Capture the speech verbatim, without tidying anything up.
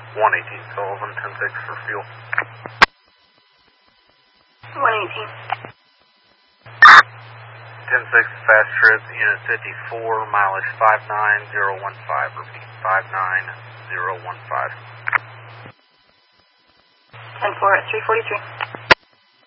one eighteen Sullivan, ten six for fuel. one eighteen. ten six fast trip, unit fifty-four, mileage five nine zero one five, repeat, five nine zero one five. ten four at three forty-three.